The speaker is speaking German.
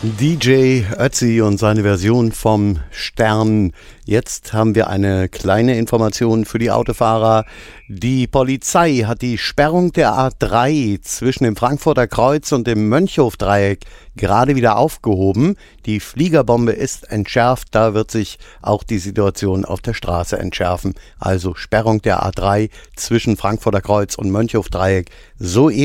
DJ Ötzi und seine Version vom Stern. Jetzt haben wir eine kleine Information für die Autofahrer. Die Polizei hat die Sperrung der A3 zwischen dem Frankfurter Kreuz und dem Mönchhofdreieck gerade wieder aufgehoben. Die Fliegerbombe ist entschärft, da wird sich auch die Situation auf der Straße entschärfen. Also Sperrung der A3 zwischen Frankfurter Kreuz und Mönchhofdreieck soeben